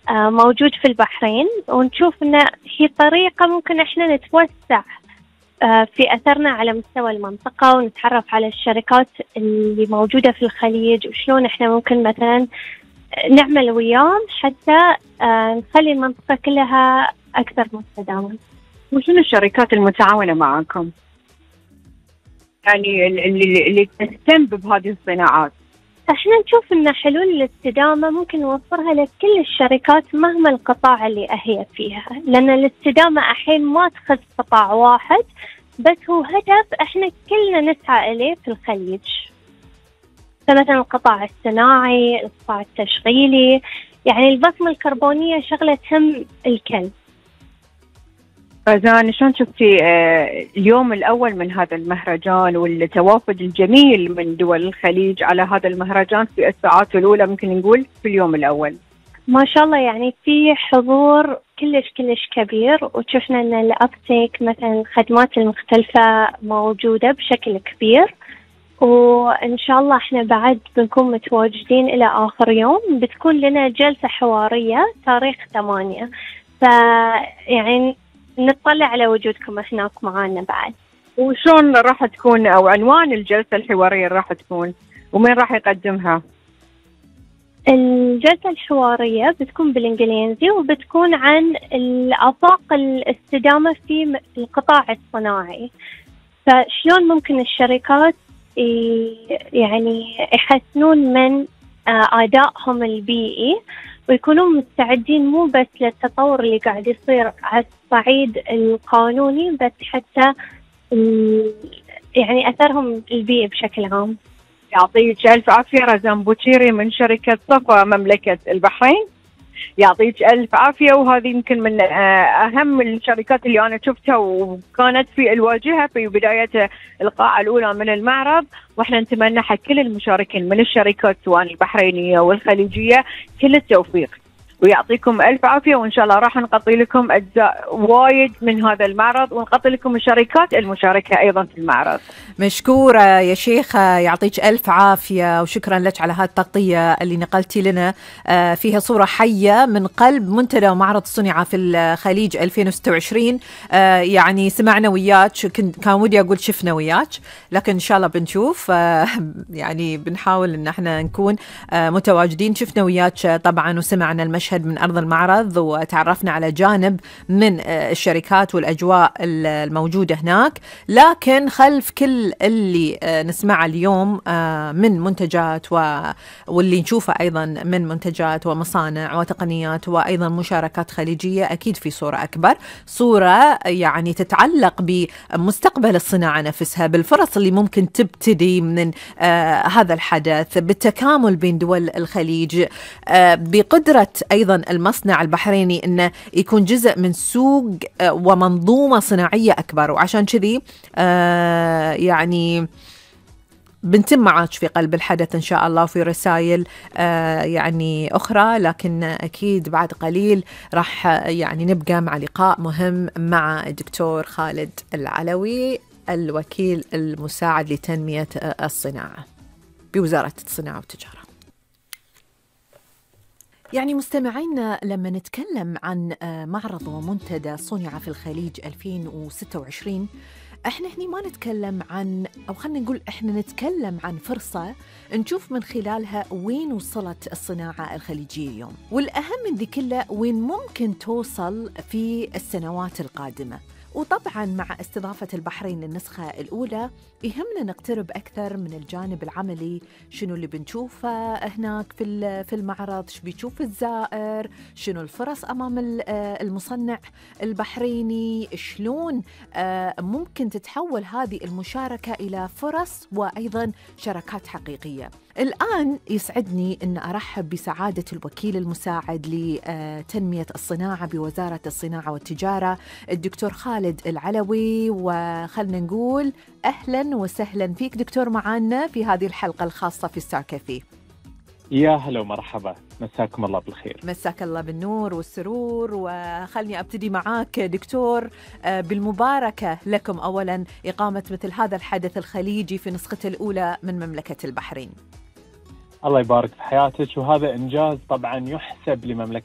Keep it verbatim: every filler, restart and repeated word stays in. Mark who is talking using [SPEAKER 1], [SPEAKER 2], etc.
[SPEAKER 1] آه، موجود في البحرين، ونشوف أن هي طريقة ممكن إحنا نتوسع آه، في أثرنا على مستوى المنطقة، ونتعرف على الشركات اللي موجودة في الخليج، وشلون إحنا ممكن مثلا نعمل وياهم حتى آه، نخلي المنطقة كلها أكثر مستدامة.
[SPEAKER 2] وشنو الشركات المتعاونة معاكم؟ يعني اللي, اللي تهتم بهذه الصناعات.
[SPEAKER 1] احنا نشوف ان حلول الاستدامة ممكن نوفرها لكل الشركات مهما القطاع اللي هي فيها، لأن الاستدامة الحين ما تخص قطاع واحد بس، هو هدف احنا كلنا نسعى إليه في الخليج. فمثلا القطاع الصناعي، القطاع التشغيلي، يعني البصمة الكربونية شغلة تهم الكل.
[SPEAKER 2] رزان، شلون شفتي اليوم الأول من هذا المهرجان والتوافد الجميل من دول الخليج على هذا المهرجان في الساعات الأولى، ممكن نقول في اليوم الأول؟
[SPEAKER 1] ما شاء الله، يعني في حضور كلش كلش كبير، وشفنا أن الأبتيك مثلا الخدمات المختلفة موجودة بشكل كبير، وإن شاء الله إحنا بعد بنكون متواجدين إلى آخر يوم. بتكون لنا جلسة حوارية تاريخ ثمانية، فيعني نطلع على وجودكم هناك معانا بعد.
[SPEAKER 2] وشون راح تكون أو عنوان الجلسة الحوارية راح تكون ومين راح يقدمها؟
[SPEAKER 1] الجلسة الحوارية بتكون بالإنجليزي، وبتكون عن الآفاق الاستدامة في القطاع الصناعي، فشلون ممكن الشركات يعني يحسنون من أدائهم البيئي، ويكونون مستعدين مو بس للتطور اللي قاعد يصير على الصعيد القانوني، بس حتى يعني أثرهم البيئي بشكل عام.
[SPEAKER 2] يعطيك ألف عافية رزان بوشيري من شركة صفا مملكة البحرين، يعطيك ألف عافية. وهذه يمكن من أهم الشركات اللي أنا شفتها، وكانت في الواجهة في بداية القاعة الأولى من المعرض، وإحنا نتمنى حق كل المشاركين من الشركات سواء البحرينية والخليجية كل التوفيق، ويعطيكم ألف عافية. وإن شاء الله راح نقضي لكم أجزاء وايد من هذا المعرض، ونقضي لكم الشركات المشاركة أيضا في المعرض.
[SPEAKER 3] مشكورة يا شيخة، يعطيك ألف عافية، وشكرا لك على هذه التغطية اللي نقلتي لنا فيها صورة حية من قلب منتدى معرض الصناعة في الخليج ألفين وستة وعشرين. يعني سمعنا وياك، كان ودي أقول شفنا وياك، لكن إن شاء الله بنشوف، يعني بنحاول إن احنا نكون متواجدين. شفنا وياك طبعا وسمعنا المشهد من أرض المعرض، وتعرفنا على جانب من الشركات والأجواء الموجودة هناك، لكن خلف كل اللي نسمعه اليوم من منتجات واللي نشوفه أيضا من منتجات ومصانع وتقنيات وأيضا مشاركات خليجية، أكيد في صورة أكبر، صورة يعني تتعلق بمستقبل الصناعة نفسها، بالفرص اللي ممكن تبتدي من هذا الحدث، بالتكامل بين دول الخليج، بقدرة أيضا المصنع البحريني أنه يكون جزء من سوق ومنظومة صناعية أكبر. وعشان كذي آه يعني بنتم معاك في قلب الحدث إن شاء الله، وفي رسائل آه يعني أخرى، لكن أكيد بعد قليل راح يعني نبقى مع لقاء مهم مع الدكتور خالد العلوي، الوكيل المساعد لتنمية الصناعة بوزارة الصناعة والتجارة. يعني مستمعينا، لما نتكلم عن معرض ومنتدى صنع في الخليج ألفين وستة وعشرين، احنا هني ما نتكلم عن، او خلينا نقول احنا نتكلم عن فرصة نشوف من خلالها وين وصلت الصناعة الخليجية اليوم، والأهم من ذي كله وين ممكن توصل في السنوات القادمة. وطبعاً مع استضافة البحرين للنسخة الأولى يهمنا نقترب أكثر من الجانب العملي، شنو اللي بنشوفه هناك في في المعرض، شو بيشوف الزائر، شنو الفرص أمام المصنع البحريني، شلون ممكن تتحول هذه المشاركة إلى فرص وأيضاً شراكات حقيقية. الآن يسعدني أن أرحب بسعادة الوكيل المساعد لتنمية الصناعة بوزارة الصناعة والتجارة الدكتور خالد العلوي، وخلنا نقول أهلا وسهلا فيك دكتور معانا في هذه الحلقة الخاصة في ستار كافيه.
[SPEAKER 4] يا هلا ومرحبا، مساكم الله بالخير.
[SPEAKER 3] مساك الله بالنور والسرور. وخلني أبتدي معاك دكتور بالمباركة لكم أولا إقامة مثل هذا الحدث الخليجي في نسخته الأولى من مملكة البحرين.
[SPEAKER 4] الله يبارك في حياتك، وهذا إنجاز طبعا يحسب لمملكة